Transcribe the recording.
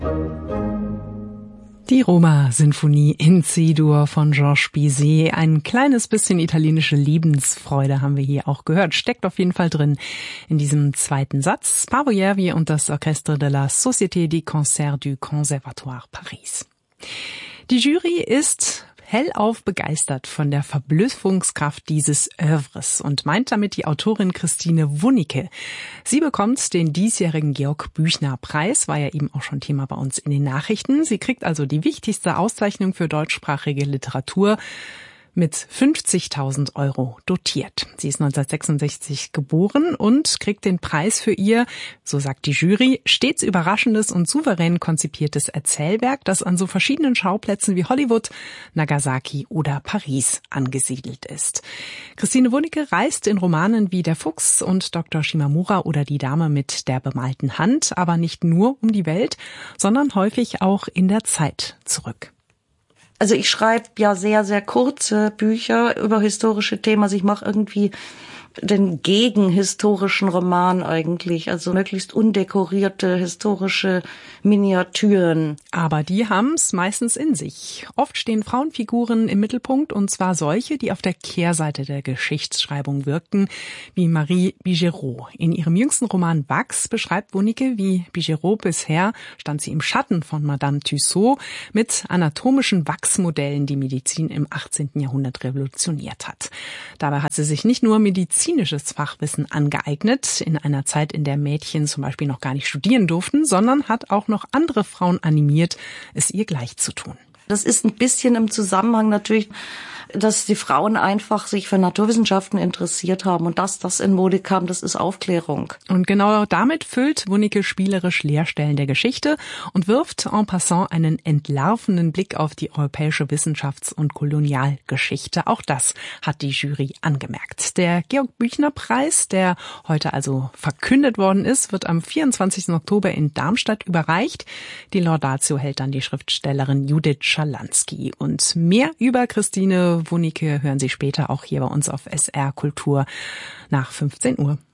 Die Roma-Sinfonie in C-Dur von Georges Bizet. Ein kleines bisschen italienische Lebensfreude haben wir hier auch gehört. Steckt auf jeden Fall drin in diesem zweiten Satz. Paavo Järvi und das Orchestre de la Société des Concerts du Conservatoire Paris. Die Jury ist hellauf begeistert von der Verblüffungskraft dieses Œuvres und meint damit die Autorin Christine Wunicke. Sie bekommt den diesjährigen Georg-Büchner-Preis, war ja eben auch schon Thema bei uns in den Nachrichten. Sie kriegt also die wichtigste Auszeichnung für deutschsprachige Literatur mit 50.000 € dotiert. Sie ist 1966 geboren und kriegt den Preis für ihr, so sagt die Jury, stets überraschendes und souverän konzipiertes Erzählwerk, das an so verschiedenen Schauplätzen wie Hollywood, Nagasaki oder Paris angesiedelt ist. Christine Wunicke reist in Romanen wie Der Fuchs und Dr. Shimamura oder Die Dame mit der bemalten Hand, aber nicht nur um die Welt, sondern häufig auch in der Zeit zurück. Also ich schreibe ja sehr, sehr kurze Bücher über historische Themen. Also ich mache irgendwie den gegenhistorischen Roman eigentlich, also möglichst undekorierte historische Miniaturen. Aber die haben's meistens in sich. Oft stehen Frauenfiguren im Mittelpunkt, und zwar solche, die auf der Kehrseite der Geschichtsschreibung wirkten, wie Marie Bigereau. In ihrem jüngsten Roman Wachs beschreibt Wunicke, wie Bigereau bisher stand sie im Schatten von Madame Tussaud mit anatomischen Wachsmodellen, die Medizin im 18. Jahrhundert revolutioniert hat. Dabei hat sie sich nicht nur medizinisches Fachwissen angeeignet, in einer Zeit, in der Mädchen zum Beispiel noch gar nicht studieren durften, sondern hat auch noch andere Frauen animiert, es ihr gleich zu tun. Das ist ein bisschen im Zusammenhang natürlich, dass die Frauen einfach sich für Naturwissenschaften interessiert haben und dass das in Mode kam, das ist Aufklärung. Und genau damit füllt Wunicke spielerisch Leerstellen der Geschichte und wirft en passant einen entlarvenden Blick auf die europäische Wissenschafts- und Kolonialgeschichte. Auch das hat die Jury angemerkt. Der Georg-Büchner-Preis, der heute also verkündet worden ist, wird am 24. Oktober in Darmstadt überreicht. Die Laudatio hält dann die Schriftstellerin Judith Schalansky. Und mehr über Christine Wunicke hören Sie später auch hier bei uns auf SR Kultur nach 15 Uhr.